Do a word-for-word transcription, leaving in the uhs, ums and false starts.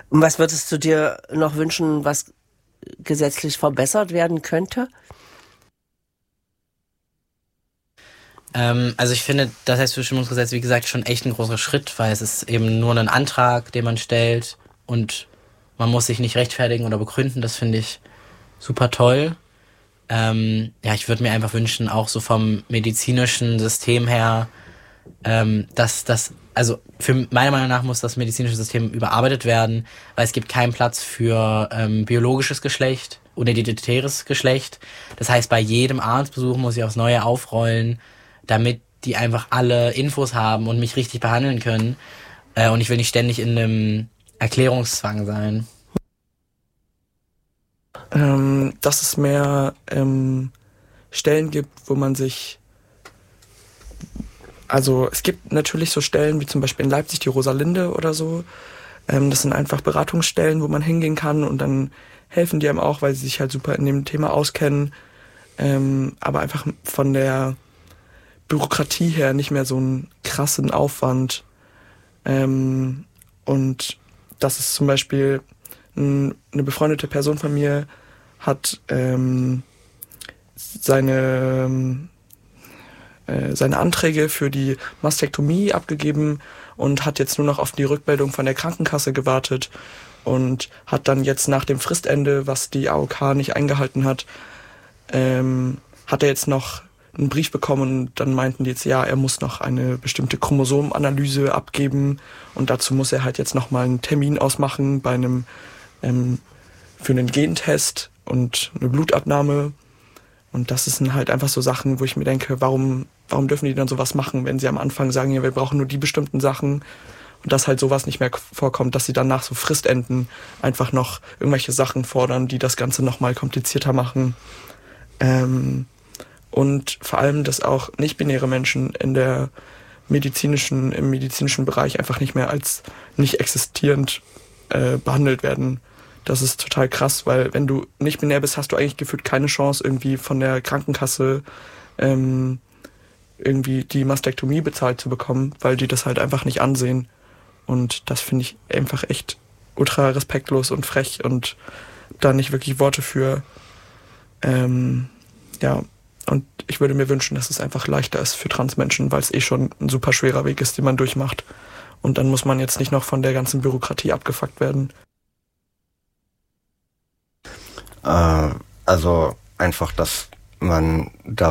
Und was würdest du dir noch wünschen, was gesetzlich verbessert werden könnte? Ähm, also ich finde das Selbstbestimmungsgesetz, wie gesagt, schon echt ein großer Schritt, weil es ist eben nur ein Antrag, den man stellt und man muss sich nicht rechtfertigen oder begründen. Das finde ich super toll. Ähm, ja, ich würde mir einfach wünschen, auch so vom medizinischen System her, ähm, dass das, also für meiner Meinung nach muss das medizinische System überarbeitet werden, weil es gibt keinen Platz für ähm, biologisches Geschlecht oder identitäres Geschlecht. Das heißt, bei jedem Arztbesuch muss ich aufs Neue aufrollen, damit die einfach alle Infos haben und mich richtig behandeln können. Äh, und ich will nicht ständig in einem Erklärungszwang sein. Ähm, dass es mehr ähm, Stellen gibt, wo man sich, also es gibt natürlich so Stellen wie zum Beispiel in Leipzig die Rosalinde oder so. Ähm, das sind einfach Beratungsstellen, wo man hingehen kann und dann helfen die einem auch, weil sie sich halt super in dem Thema auskennen. Ähm, aber einfach von der Bürokratie her nicht mehr so einen krassen Aufwand. Ähm, und das ist zum Beispiel ein, eine befreundete Person von mir hat ähm, seine äh, seine Anträge für die Mastektomie abgegeben und hat jetzt nur noch auf die Rückmeldung von der Krankenkasse gewartet und hat dann jetzt nach dem Fristende, was die A O K nicht eingehalten hat, ähm, hat er jetzt noch einen Brief bekommen und dann meinten die jetzt, ja, er muss noch eine bestimmte Chromosomenanalyse abgeben und dazu muss er halt jetzt nochmal einen Termin ausmachen bei einem ähm, für einen Gentest und eine Blutabnahme. Und das sind halt einfach so Sachen, wo ich mir denke, warum, warum dürfen die dann sowas machen, wenn sie am Anfang sagen, ja, wir brauchen nur die bestimmten Sachen und dass halt sowas nicht mehr vorkommt, dass sie dann nach so Fristenden einfach noch irgendwelche Sachen fordern, die das Ganze nochmal komplizierter machen. Ähm, und vor allem, dass auch nicht-binäre Menschen in der medizinischen, im medizinischen Bereich einfach nicht mehr als nicht existierend äh, behandelt werden. Das ist total krass, weil wenn du nicht binär bist, hast du eigentlich gefühlt keine Chance, irgendwie von der Krankenkasse ähm, irgendwie die Mastektomie bezahlt zu bekommen, weil die das halt einfach nicht ansehen. Und das finde ich einfach echt ultra respektlos und frech und da nicht wirklich Worte für. Ähm, ja, und ich würde mir wünschen, dass es einfach leichter ist für Transmenschen, weil es eh schon ein super schwerer Weg ist, den man durchmacht. Und dann muss man jetzt nicht noch von der ganzen Bürokratie abgefuckt werden. Äh, also einfach, dass man da